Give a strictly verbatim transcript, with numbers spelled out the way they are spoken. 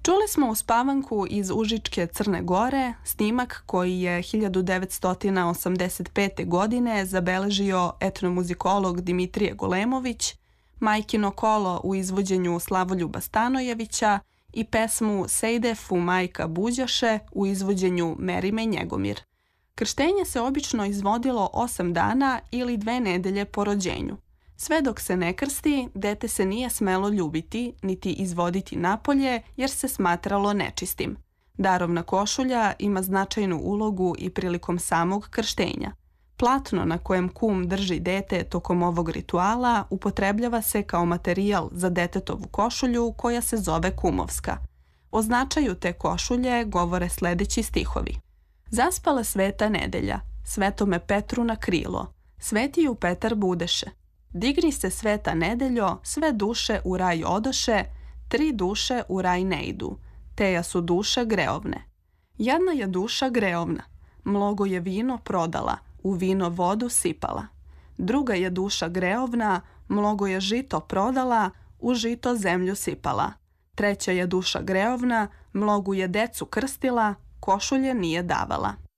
Čuli smo uspavanku iz Užičke Crne Gore, snimak koji je hiljadu devetsto osamdeset pete. godine zabeležio etnomuzikolog Dimitrije Golemović, Majkino kolo u izvođenju Slavoljuba Stanojevića i pesmu Sejdefu majka buđaše u izvođenju Merime Njegomir. Krštenje se obično izvodilo osam dana ili dve nedelje po rođenju. Sve dok se ne krsti, dete se nije smelo ljubiti niti izvoditi napolje jer se smatralo nečistim. Darovna košulja ima značajnu ulogu i prilikom samog krštenja. Platno na kojem kum drži dete tokom ovog rituala upotrebljava se kao materijal za detetovu košulju koja se zove kumovska. O značaju te košulje govore sledeći stihovi. Zaspala sveta nedelja, svetome Petru na krilo, svetiju Petar budeše. Digni se sveta nedeljo, sve duše u raj odoše, tri duše u raj ne idu, teja su duše greovne. Jedna je duša greovna, mnogo je vino prodala, u vino vodu sipala. Druga je duša greovna, mnogo je žito prodala, u žito zemlju sipala. Treća je duša greovna, mnogu je decu krstila, košulje nije davala.